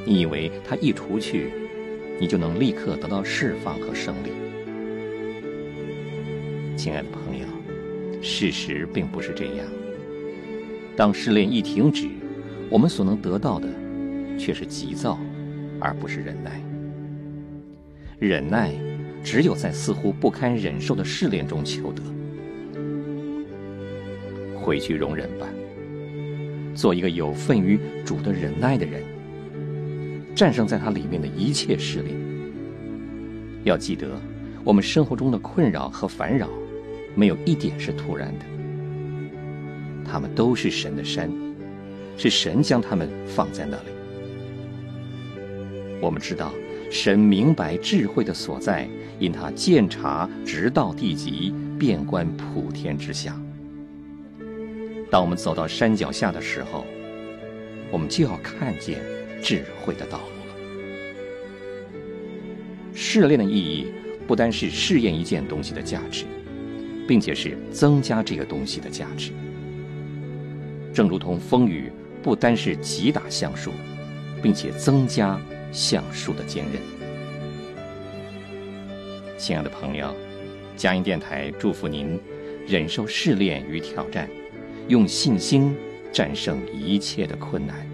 你以为它一除去，你就能立刻得到释放和胜利。亲爱的朋友，事实并不是这样。当试炼一停止，我们所能得到的却是急躁，而不是忍耐。忍耐只有在似乎不堪忍受的试炼中求得。回去容忍吧，做一个有份于主的忍耐的人，战胜在它里面的一切试炼。要记得，我们生活中的困扰和烦扰，没有一点是突然的，它们都是神的山，是神将它们放在那里。我们知道，神明白智慧的所在，因他鉴察直到地极，遍观普天之下。当我们走到山脚下的时候，我们就要看见智慧的道路了。试炼的意义不单是试验一件东西的价值，并且是增加这个东西的价值。正如同风雨不单是击打橡树，并且增加橡树的坚韧。亲爱的朋友，佳音电台祝福您忍受试炼与挑战，用信心战胜一切的困难。